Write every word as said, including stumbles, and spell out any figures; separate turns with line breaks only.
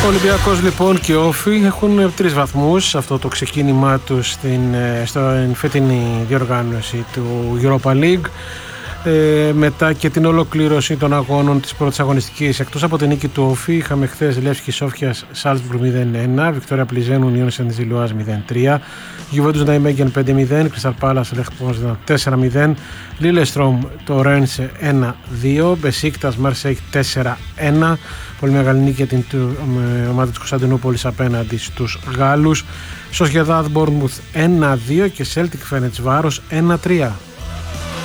Ο Ολυμπιακός λοιπόν και ο Όφη έχουν τρεις βαθμούς αυτό το ξεκίνημά τους στην, στην φετινή διοργάνωση του Europa League. Ε, μετά και την ολοκλήρωση των αγώνων της πρώτης αγωνιστικής, εκτός από την νίκη του Όφη, είχαμε χθες Λεύσκη Σόφιας Σάλτσμπουργκ μηδέν ένα, Βικτόρια Πλιζένου Ουνιόν Σεντ-Ζιλουάζ μηδέν τρία, Γιουβέντους Ναϊμέγγεν πέντε μηδέν, Κρίσταλ Πάλας Λεχ Πόζναν τέσσερα μηδέν, Λίλεστρομ το Ρένσε ένα δύο, Μπεσίκτας Μαρσέικ τέσσερα ένα, πολύ μεγάλη νίκη για την ομάδα της Κωνσταντινούπολης απέναντι στους Γάλλους, Σοσιεδάδ Μπόρνμουθ ένα δύο και Σέλτικ Φενετσβάρος ένα τρία.